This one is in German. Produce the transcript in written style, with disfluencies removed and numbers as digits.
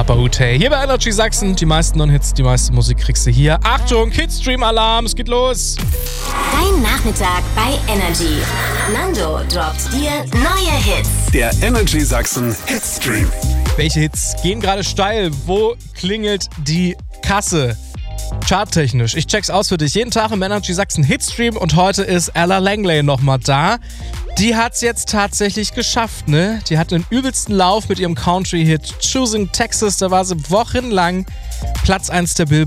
Papa Hute. Hier bei Energy Sachsen. Die meisten Non-Hits, die meiste Musik kriegst du hier. Achtung, Kids-Stream-Alarm, es geht los. Dein Nachmittag bei Energy. Nando droppt dir neue Hits. Der Energy Sachsen Hitstream. Welche Hits gehen gerade steil? Wo klingelt die Kasse? Charttechnisch. Ich check's aus für dich. Jeden Tag im Energy Sachsen Hitstream und heute ist Ella Langley nochmal da. Die hat's jetzt tatsächlich geschafft, ne? Die hat den übelsten Lauf mit ihrem Country-Hit Choosing Texas. Da war sie wochenlang Platz 1 der Billboard.